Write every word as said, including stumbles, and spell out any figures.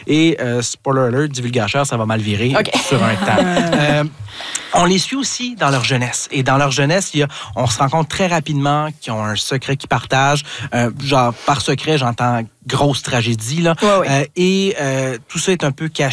Et, euh, spoiler alert, divulgateur, ça va mal virer okay. sur un temps. Euh, on les suit aussi dans leur jeunesse. Et dans leur jeunesse, il y a, on se rend compte très rapidement qu'ils ont un secret qu'ils partagent. Euh, genre, par secret, j'entends grosse tragédie. Là. Ouais, ouais. Euh, et euh, tout ça est un peu caché